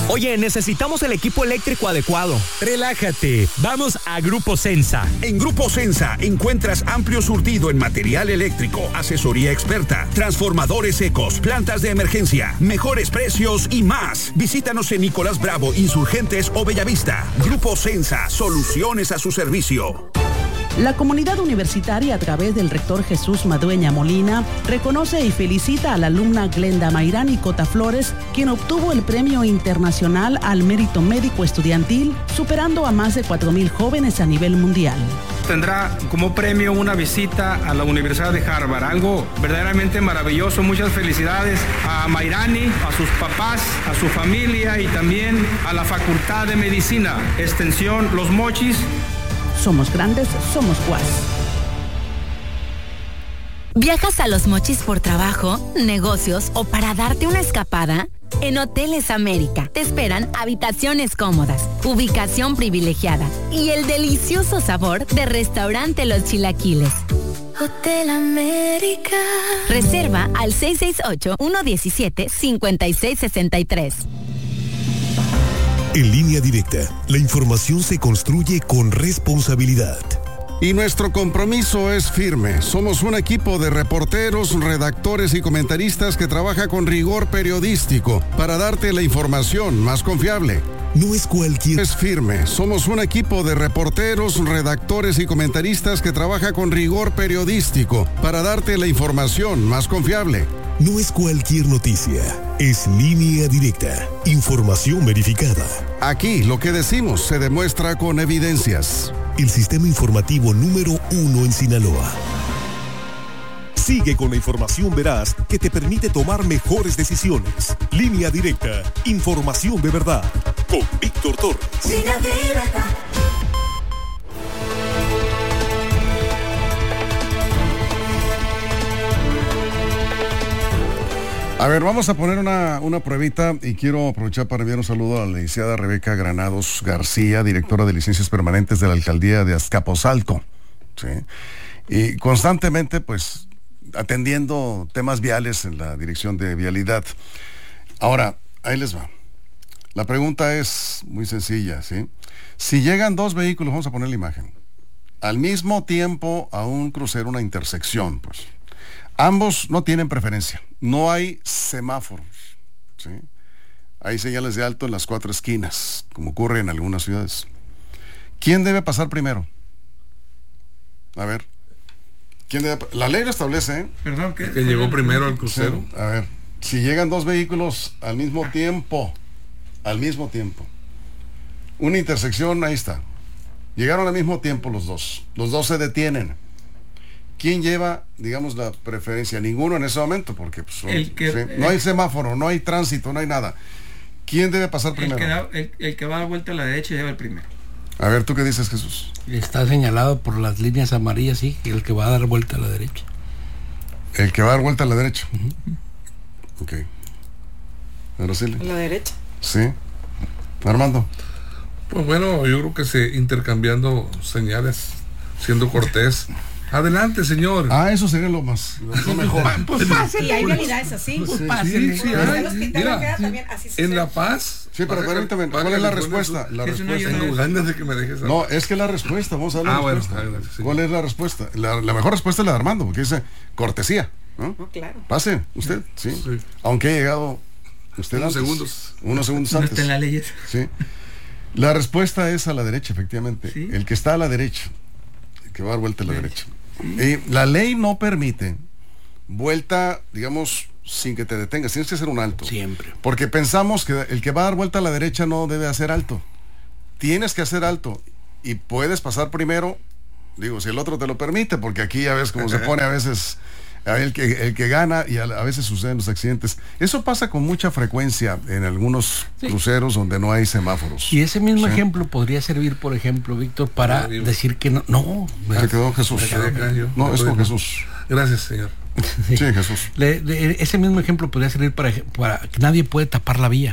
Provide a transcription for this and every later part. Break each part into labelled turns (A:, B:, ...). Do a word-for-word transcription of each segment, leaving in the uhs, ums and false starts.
A: Oye, necesitamos el equipo eléctrico adecuado.
B: Relájate, vamos a Grupo Sensa.
C: En Grupo Sensa encuentras amplio surtido en material eléctrico, asesoría experta, transformadores ecos, plantas de emergencia, mejores precios y más. Visítanos en Nicolás Bravo, Insurgentes o Bellavista. Grupo Sensa, soluciones a su servicio.
D: La comunidad universitaria, a través del rector Jesús Madueña Molina, reconoce y felicita a la alumna Glenda Mayrani Cota Flores, quien obtuvo el Premio Internacional al Mérito Médico Estudiantil, superando a más de cuatro mil jóvenes a nivel mundial.
E: Tendrá como premio una visita a la Universidad de Harvard, algo verdaderamente maravilloso. Muchas felicidades a Mayrani, a sus papás, a su familia y también a la Facultad de Medicina, Extensión Los Mochis.
D: Somos grandes, somos U A S.
F: ¿Viajas a Los Mochis por trabajo, negocios o para darte una escapada? En Hoteles América te esperan habitaciones cómodas, ubicación privilegiada y el delicioso sabor de restaurante Los Chilaquiles.
G: Hotel América.
F: Reserva al seis seis ocho, uno uno siete, cinco seis seis tres.
H: En Línea Directa, la información se construye con responsabilidad.
I: Y nuestro compromiso es firme. Somos un equipo de reporteros, redactores y comentaristas que trabaja con rigor periodístico para darte la información más confiable.
H: No es cualquier...
I: Es firme. Somos un equipo de reporteros, redactores y comentaristas que trabaja con rigor periodístico para darte la información más confiable.
H: No es cualquier noticia, es Línea Directa, información verificada.
I: Aquí lo que decimos se demuestra con evidencias.
H: El sistema informativo número uno en Sinaloa. Sigue con la información veraz que te permite tomar mejores decisiones. Línea Directa, información de verdad, con Víctor Torres.
G: Línea Directa.
I: A ver, vamos a poner una, una pruebita y quiero aprovechar para enviar un saludo a la licenciada Rebeca Granados García, directora de licencias permanentes de la alcaldía de Azcapotzalco. ¿Sí? Y constantemente, pues, atendiendo temas viales en la dirección de vialidad. Ahora, ahí les va. La pregunta es muy sencilla, ¿sí? Si llegan dos vehículos, vamos a poner la imagen, al mismo tiempo a un crucero, una intersección, pues, ambos no tienen preferencia. No hay semáforos, ¿sí? Hay señales de alto en las cuatro esquinas, como ocurre en algunas ciudades. ¿Quién debe pasar primero? A ver. ¿Quién debe? La ley lo establece, ¿eh?
J: Perdón, ¿qué? Que llegó primero al crucero.
I: Sí, a ver. Si llegan dos vehículos al mismo tiempo, al mismo tiempo, una intersección, ahí está. Llegaron al mismo tiempo los dos. Los dos se detienen. ¿Quién lleva, digamos, la preferencia? Ninguno en ese momento, porque pues, son,
J: el que,
I: ¿sí?
J: el,
I: no hay semáforo, no hay tránsito, no hay nada. ¿Quién debe pasar primero?
J: El que, da, el, el que va a dar vuelta a la derecha lleva el primero.
I: A ver, ¿tú qué dices, Jesús?
K: Está señalado por las líneas amarillas, sí, el que va a dar vuelta a la derecha.
I: El que va a dar vuelta a la derecha. Uh-huh. Ok. ¿Araceli?
L: A la derecha.
I: Sí. Armando.
J: Pues bueno, yo creo que se intercambiando señales, siendo cortés. Adelante, señor.
I: Ah, eso sería lo más, lo mejor.
L: Pues fácil. Y hay realidades así.
J: Pues
L: fácil.
J: Sí, sí, hay. Mira, en La Paz.
I: Sí, pero permítame, ¿cuál es la respuesta? La respuesta.
J: Tengo ganas de que me dejes.
I: No, es que la respuesta, vamos a ver la
J: ah,
I: respuesta.
J: Bueno, sí.
I: ¿Cuál es la respuesta? La, la mejor respuesta es la de Armando, porque dice cortesía, ¿no?
L: No, claro.
I: Pase, usted, sí. sí. Aunque ha llegado usted
J: unos
I: antes,
J: segundos.
I: Unos segundos antes.
L: No está en las leyes.
I: Sí. La respuesta es a la derecha, efectivamente. ¿Sí? El que está a la derecha, el que va a dar vuelta a la sí. derecha. Y la ley no permite vuelta, digamos, sin que te detengas. Tienes que hacer un alto.
K: Siempre.
I: Porque pensamos que el que va a dar vuelta a la derecha no debe hacer alto. Tienes que hacer alto. Y puedes pasar primero, digo, si el otro te lo permite, porque aquí ya ves cómo se pone a veces el que, el que gana y a, a veces suceden los accidentes. Eso pasa con mucha frecuencia en algunos sí. cruceros donde no hay semáforos.
K: Y ese mismo ¿sí? ejemplo podría servir, por ejemplo, Víctor, para sí, decir que no. No,
I: se quedó Jesús. No, es con Jesús.
J: Gracias, señor.
I: Sí, sí Jesús.
K: Le, le, ese mismo ejemplo podría servir para, para que nadie puede tapar la vía.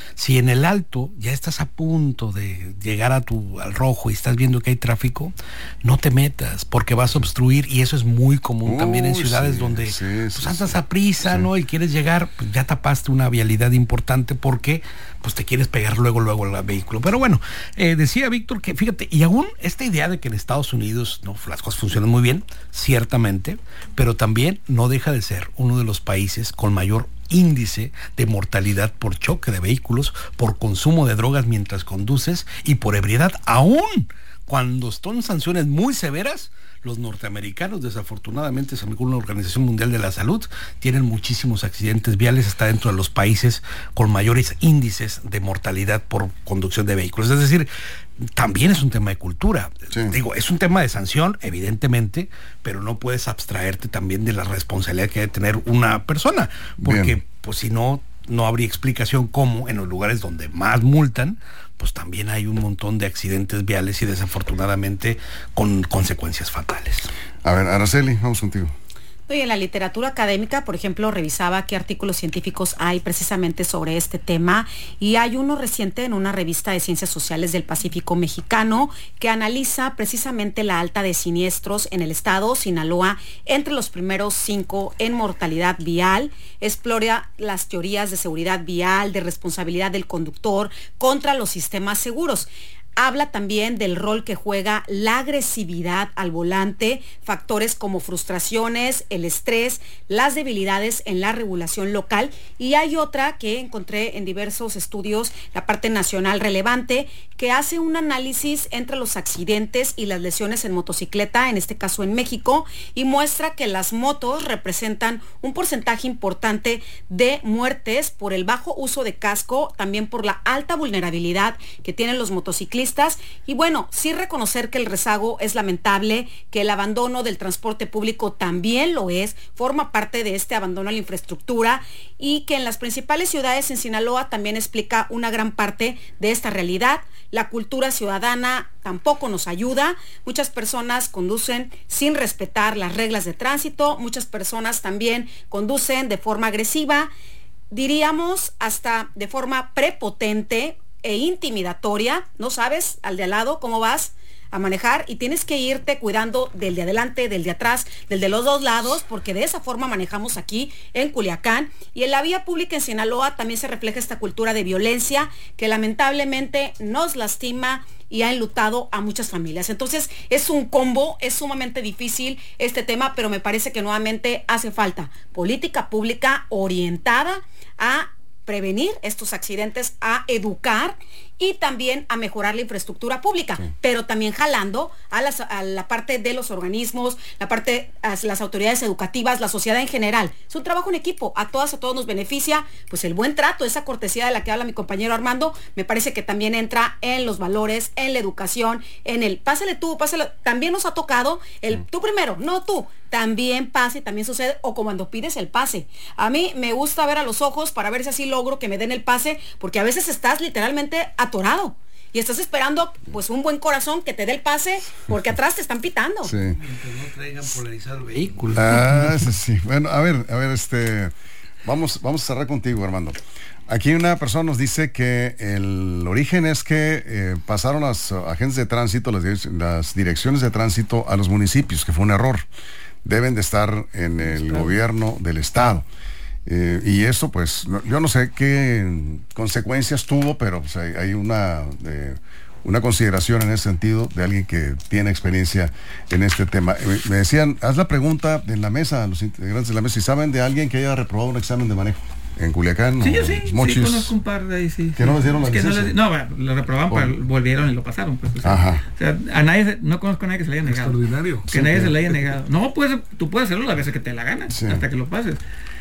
K: Si en el alto ya estás a punto de llegar a tu, al rojo y estás viendo que hay tráfico, no te metas porque vas a obstruir, y eso es muy común uh, también en ciudades sí, donde
I: sí,
K: pues
I: sí,
K: andas
I: sí,
K: a prisa,
I: sí.
K: ¿no? Y quieres llegar, pues ya tapaste una vialidad importante porque pues te quieres pegar luego, luego al vehículo. Pero bueno, eh, decía Víctor que, fíjate, y aún esta idea de que en Estados Unidos no las cosas funcionan muy bien, ciertamente, pero también no deja de ser uno de los países con mayor índice de mortalidad por choque de vehículos, por consumo de drogas mientras conduces y por ebriedad. Aún cuando son sanciones muy severas, los norteamericanos, desafortunadamente, según la Organización Mundial de la Salud, tienen muchísimos accidentes viales, está dentro de los países con mayores índices de mortalidad por conducción de vehículos. Es decir, también es un tema de cultura. Sí. Digo, es un tema de sanción, evidentemente, pero no puedes abstraerte también de la responsabilidad que debe tener una persona, porque Bien. pues si no, no habría explicación cómo en los lugares donde más multan, pues también hay un montón de accidentes viales y desafortunadamente con consecuencias fatales.
I: A ver, Araceli, vamos contigo.
L: Y en la literatura académica, por ejemplo, revisaba qué artículos científicos hay precisamente sobre este tema, y hay uno reciente en una revista de Ciencias Sociales del Pacífico Mexicano que analiza precisamente la alta de siniestros en el estado Sinaloa entre los primeros cinco en mortalidad vial, explora las teorías de seguridad vial, de responsabilidad del conductor contra los sistemas seguros. Habla también del rol que juega la agresividad al volante, factores como frustraciones, el estrés, las debilidades en la regulación local, y hay otra que encontré en diversos estudios, la parte nacional relevante, que hace un análisis entre los accidentes y las lesiones en motocicleta, en este caso en México, y muestra que las motos representan un porcentaje importante de muertes por el bajo uso de casco, también por la alta vulnerabilidad que tienen los motociclistas. Y bueno, sí reconocer que el rezago es lamentable, que el abandono del transporte público también lo es, forma parte de este abandono a la infraestructura, y que en las principales ciudades en Sinaloa también explica una gran parte de esta realidad. La cultura ciudadana tampoco nos ayuda, muchas personas conducen sin respetar las reglas de tránsito, muchas personas también conducen de forma agresiva, diríamos hasta de forma prepotente e intimidatoria. No sabes al de al lado cómo vas a manejar y tienes que irte cuidando del de adelante, del de atrás, del de los dos lados, porque de esa forma manejamos aquí en Culiacán. Y en la vía pública en Sinaloa también se refleja esta cultura de violencia que lamentablemente nos lastima y ha enlutado a muchas familias. Entonces es un combo, es sumamente difícil este tema, pero me parece que nuevamente hace falta política pública orientada a prevenir estos accidentes, a educar y también a mejorar la infraestructura pública, sí. pero también jalando a, las, a la parte de los organismos, la parte, a las autoridades educativas, la sociedad en general. Es un trabajo en equipo, a todas, a todos nos beneficia, pues el buen trato, esa cortesía de la que habla mi compañero Armando, me parece que también entra en los valores, en la educación, en el pásale tú, pásale, también nos ha tocado el sí. tú primero, no tú, también pasa y también sucede, o cuando pides el pase. A mí me gusta ver a los ojos para ver si así logro que me den el pase, porque a veces estás literalmente atorado y estás esperando pues un buen corazón que te dé el pase, porque atrás te están pitando.
I: Sí.
K: Mientras no traigan polarizado vehículo.
I: Ah, sí, sí. Bueno, a ver, a ver, este, vamos, vamos a cerrar contigo, Armando. Aquí una persona nos dice que el origen es que eh, pasaron las agentes de tránsito, las, las direcciones de tránsito a los municipios, que fue un error. Deben de estar en el Estado. Gobierno del Estado. Eh, y eso, pues, no, yo no sé qué consecuencias tuvo, pero pues, hay, hay una, eh, una consideración en ese sentido de alguien que tiene experiencia en este tema. Eh, me decían, haz la pregunta en la mesa, a los integrantes de la mesa, si saben de alguien que haya reprobado un examen de manejo en Culiacán.
M: Sí, yo sí,
I: Mochis,
M: sí, conozco un par de ahí, sí.
I: ¿Que sí. no les dieron la
M: es que
I: licencia?
M: no, les, no, bueno, lo reprobaron, oh. pero volvieron y lo pasaron. Pues, o sea,
I: Ajá.
M: O sea, a nadie, no conozco a nadie que se le haya negado.
J: Extraordinario.
M: Que
J: sí,
M: nadie
J: que...
M: se le haya negado. No, puedes, tú puedes hacerlo las veces que te dé la gana, sí. hasta que lo pases.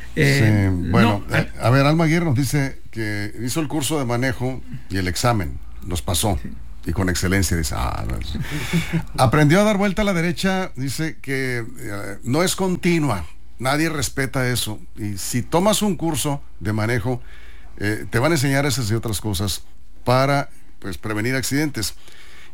I: Eh, sí, bueno,
M: no,
I: a, a ver, Alma Aguirre nos dice que hizo el curso de manejo y el examen, los pasó. Sí. Y con excelencia, dice, ah, no. Aprendió a dar vuelta a la derecha, dice que eh, no es continua, nadie respeta eso. Y si tomas un curso de manejo, eh, te van a enseñar esas y otras cosas para pues prevenir accidentes.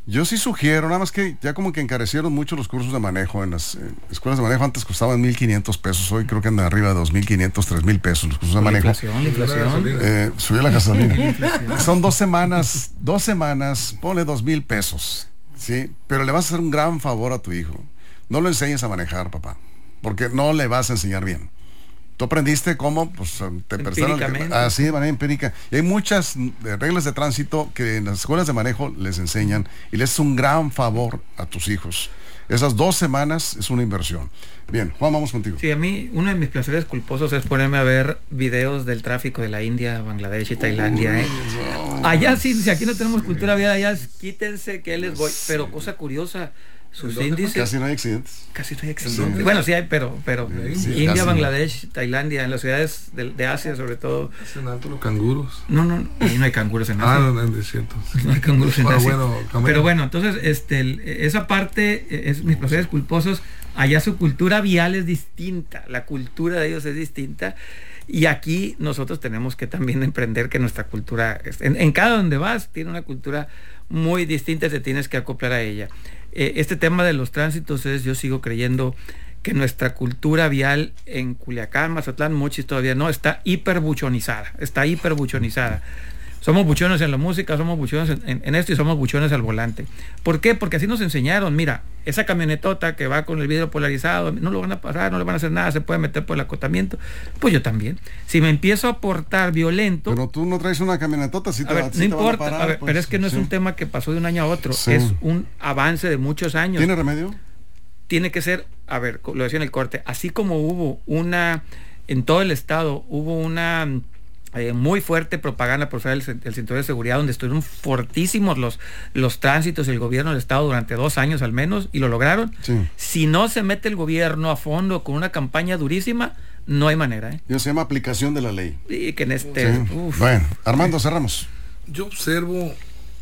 I: Yo sí sugiero, nada más que ya como que encarecieron mucho los cursos de manejo en las eh, escuelas de manejo. Antes costaban mil quinientos pesos, hoy creo que andan arriba de dos mil quinientos, tres mil pesos los cursos de manejo.
M: Inflación, inflación.
I: Eh, subió la gasolina. Son dos semanas, dos semanas, ponle dos mil pesos, ¿sí? Pero le vas a hacer un gran favor a tu hijo. No lo enseñes a manejar, papá, porque no le vas a enseñar bien. Tú aprendiste cómo, pues te prestaron así de manera empírica. Y hay muchas eh, reglas de tránsito que en las escuelas de manejo les enseñan y les es un gran favor a tus hijos. Esas dos semanas es una inversión. Bien, Juan, vamos contigo.
M: Sí, a mí uno de mis placeres culposos es ponerme a ver videos del tráfico de la India, Bangladesh y Tailandia. ¿eh? No. Allá sí, si aquí no tenemos cultura vial, allá quítense que les voy. Pero cosa curiosa, sus índices...
I: Casi no hay accidentes.
M: Casi no hay accidentes. Sí. Bueno, sí hay, pero, pero sí, India, Bangladesh, no. Tailandia, en las ciudades de, de Asia sobre todo.
J: ¿Hacen alto los canguros?
M: No, no, ahí no hay canguros en Asia.
J: Ah, no, no es cierto.
M: No hay canguros en
J: bueno,
M: Asia.
J: Bueno,
M: pero bueno, entonces, este, esa parte es mis placeres culposos. Allá su cultura vial es distinta, la cultura de ellos es distinta. Y aquí nosotros tenemos que también emprender que nuestra cultura, en, en cada donde vas, tiene una cultura muy distinta y te tienes que acoplar a ella. Eh, este tema de los tránsitos es, yo sigo creyendo que nuestra cultura vial en Culiacán, Mazatlán, Mochis todavía no, está hiperbuchonizada, está hiperbuchonizada. Somos buchones en la música, somos buchones en, en, en esto y somos buchones al volante. ¿Por qué? Porque así nos enseñaron. Mira, esa camionetota que va con el vidrio polarizado, no lo van a pasar, no le van a hacer nada, se puede meter por el acotamiento. Pues yo también. Si me empiezo a portar violento...
I: Pero tú no traes una camionetota, si te,
M: a ver,
I: sí
M: no
I: te
M: importa,
I: van a parar,
M: a ver,
I: pues,
M: pero es que no
I: sí.
M: es un tema que pasó de un año a otro,
I: Sí.
M: es un avance de muchos años.
I: ¿Tiene remedio?
M: Tiene que ser, a ver, lo decía en el corte, así como hubo una, en todo el estado, hubo una... Eh, muy fuerte propaganda por usar el, el cinturón de seguridad, donde estuvieron fortísimos los, los tránsitos del gobierno del estado durante dos años al menos, y lo lograron.
I: Sí.
M: Si no se mete el gobierno a fondo con una campaña durísima, no hay manera. ¿eh?
I: Eso se llama aplicación de la ley.
M: Y que en este...
I: Sí. Bueno, Armando, cerramos.
J: Yo observo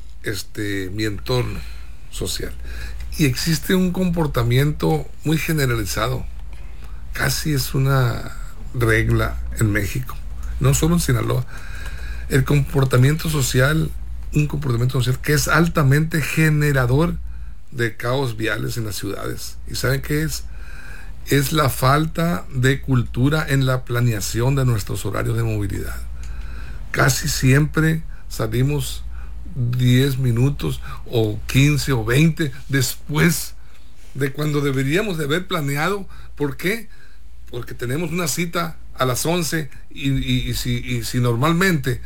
J: este mi entorno social y existe un comportamiento muy generalizado, casi es una regla en México, no solo en Sinaloa, el comportamiento social, un comportamiento social que es altamente generador de caos viales en las ciudades. ¿Y saben qué es? Es la falta de cultura en la planeación de nuestros horarios de movilidad. Casi siempre salimos diez minutos o quince o veinte después de cuando deberíamos de haber planeado. ¿Por qué? Porque tenemos una cita a las once y, y, y, si, y si normalmente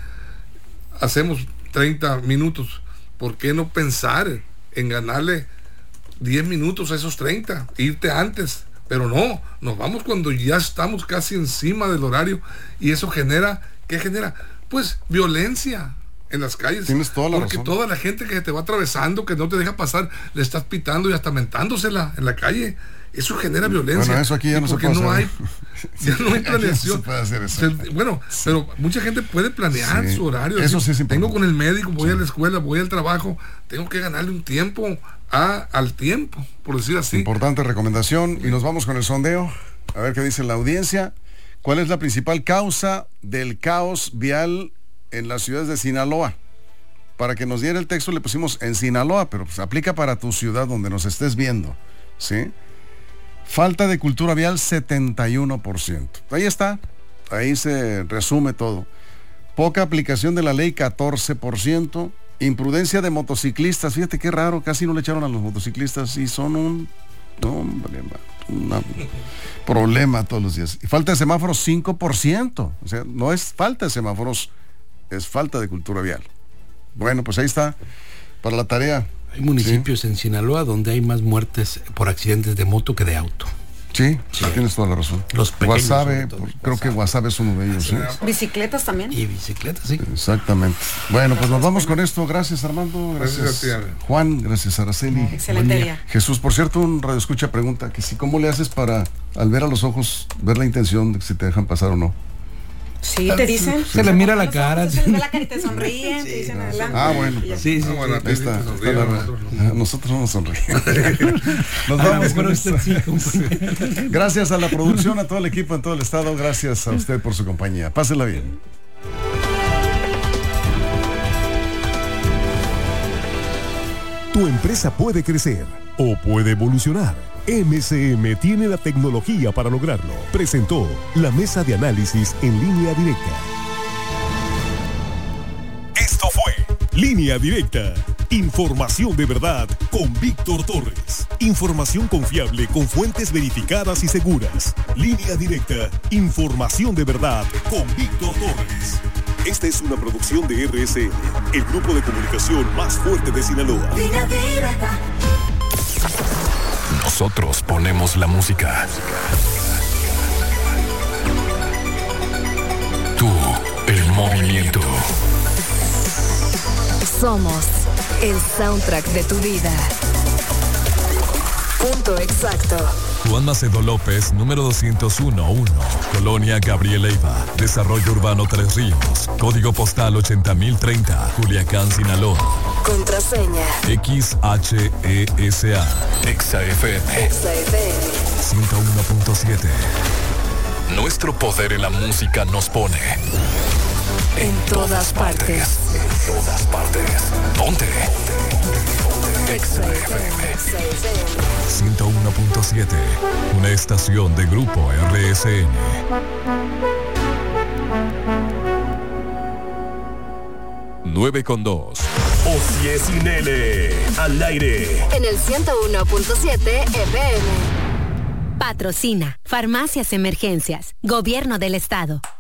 J: hacemos treinta minutos, ¿por qué no pensar en ganarle diez minutos a esos treinta? Irte antes. Pero no, nos vamos cuando ya estamos casi encima del horario, y eso genera, ¿qué genera? Pues violencia en las calles.
I: Tienes toda la
J: porque
I: razón.
J: Toda la gente que te va atravesando, que no te deja pasar, le estás pitando y hasta mentándosela en la calle. Eso genera violencia.
I: Bueno, eso aquí ya no se puede
J: no
I: hacer.
J: hay, ya no hay planeación.
I: No se puede hacer eso.
J: Se, bueno, sí. Pero mucha gente puede planear
I: Sí.
J: su horario.
I: Eso sí es importante.
J: Tengo con el médico, voy
I: Sí.
J: a la escuela, voy al trabajo, tengo que ganarle un tiempo a, al tiempo, por decir así.
I: Importante recomendación. Y nos vamos con el sondeo. A ver qué dice la audiencia. ¿Cuál es la principal causa del caos vial en las ciudades de Sinaloa? Para que nos diera el texto le pusimos en Sinaloa, pero pues aplica para tu ciudad donde nos estés viendo, ¿sí? Falta de cultura vial, setenta y uno por ciento. Ahí está, ahí se resume todo. Poca aplicación de la ley, catorce por ciento. Imprudencia de motociclistas, fíjate qué raro, casi no le echaron a los motociclistas y son un, no, hombre, un problema todos los días. Y falta de semáforos, cinco por ciento. O sea, no es falta de semáforos, es falta de cultura vial. Bueno, pues ahí está, para la tarea.
K: Hay municipios ¿Sí? en Sinaloa donde hay más muertes por accidentes de moto que de auto.
I: Sí, sí. Tienes toda la razón.
K: Los pequeños,
I: Guasave,
K: todo,
I: creo
K: Guasave.
I: que Guasave es uno de ellos. ¿sí?
L: Bicicletas también.
K: Y bicicletas, sí.
I: Exactamente. Bueno, pues nos vamos con esto. Gracias, Armando. Gracias,
J: gracias a ti,
I: Juan. Gracias, Araceli.
L: Excelente día.
I: Jesús, por cierto, un radioescucha pregunta que si cómo le haces para, al ver a los ojos, ver la intención de si te dejan pasar o no.
L: Sí, te dicen.
K: Se le mira la cara.
L: Se les ve la cara y te sonríen, sí, te dicen adelante.
I: Ah, bueno.
L: Pues,
K: sí, sí.
J: Ah, bueno,
I: Ahí está, está la,
J: nosotros no.
I: nosotros no nos sonreímos. Nos vamos con esto. Gracias a la producción, a todo el equipo en todo el estado. Gracias a usted por su compañía. Pásela bien.
H: Tu empresa puede crecer o puede evolucionar. M C M tiene la tecnología para lograrlo. Presentó la mesa de análisis en Línea Directa. Esto fue Línea Directa. Información de verdad con Víctor Torres. Información confiable con fuentes verificadas y seguras. Línea Directa. Información de verdad con Víctor Torres. Esta es una producción de R S N, el grupo de comunicación más fuerte de Sinaloa.
G: Línea Directa.
N: Nosotros ponemos la música. Tú, el movimiento.
O: Somos el soundtrack de tu vida. Punto exacto.
N: Juan Macedo López, número doscientos uno uno, Colonia Gabriel Leiva, Desarrollo Urbano Tres Ríos, Código Postal ochenta mil treinta, Culiacán, Sinaloa.
O: Contraseña
N: X H E S A. Exa F M.
O: Exa F M.
N: ciento uno punto siete. Nuestro poder en la música nos pone
O: en, en todas, todas partes. partes.
N: En todas partes. Ponte. Exa F M. ciento uno punto siete. Una estación de Grupo R S N. nueve con dos.
H: Osie sin N. Al aire.
O: En el ciento uno punto siete F M.
F: Patrocina Farmacias Emergencias. Gobierno del Estado.